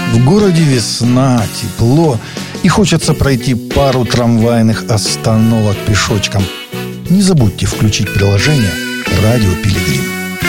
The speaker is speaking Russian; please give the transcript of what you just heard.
В городе весна, тепло, и хочется пройти пару трамвайных остановок пешочком. Не забудьте включить приложение «Радио Пилигрим».